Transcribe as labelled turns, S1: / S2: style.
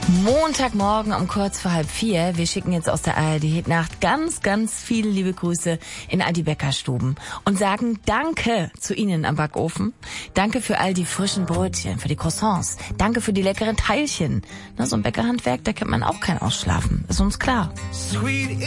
S1: Montagmorgen um kurz vor 3:30. Wir schicken jetzt aus der ARD-Nacht ganz, ganz viele liebe Grüße in all die Bäckerstuben und sagen Danke zu Ihnen am Backofen. Danke für all die frischen Brötchen, für die Croissants. Danke für die leckeren Teilchen. Na, so ein Bäckerhandwerk, da kennt man auch kein Ausschlafen. Ist uns klar. Sweet